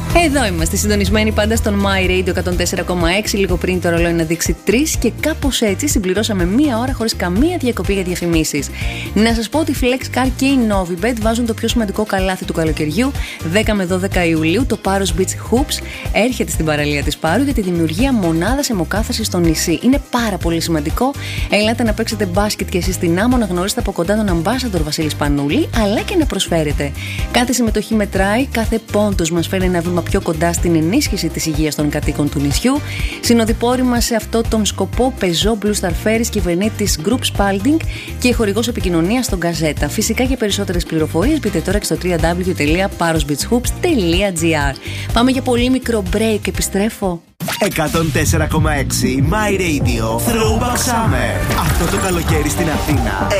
Εδώ είμαστε, συντονισμένοι πάντα στον My Radio 104,6. Λίγο πριν το ρολόι να δείξει 3 και κάπως έτσι συμπληρώσαμε μία ώρα χωρίς καμία διακοπή για διαφημίσεις. Να σας πω ότι η FlexCar και η Novibet βάζουν το πιο σημαντικό καλάθι του καλοκαιριού. 10 με 12 Ιουλίου το Paros Beach Hoops έρχεται στην παραλία της Πάρου για τη δημιουργία μονάδας αιμοκάθαρσης στο νησί. Είναι πάρα πολύ σημαντικό. Ελάτε να παίξετε μπάσκετ και εσείς στην άμμο, να γνωρίσετε από κοντά τον Ambassador Βασίλη Πανούλη, αλλά και να προσφέρετε. Κάθε συμμετοχή μετράει, κάθε πόντος μας φέρνει ένα βήμα πιο κοντά στην ενίσχυση της υγείας των κατοίκων του νησιού. Συνοδοιπόροι μας σε αυτό τον σκοπό Peugeot Blue Star Ferries, κυβερνήτης Group Spalding και χορηγός επικοινωνίας στον Gazeta. Φυσικά για περισσότερες πληροφορίες μπείτε τώρα και στο www.parosbeachhoops.gr. Πάμε για πολύ μικρό break, επιστρέφω. 104,6 My Radio Throwback Summer. Αυτό το καλοκαίρι στην Αθήνα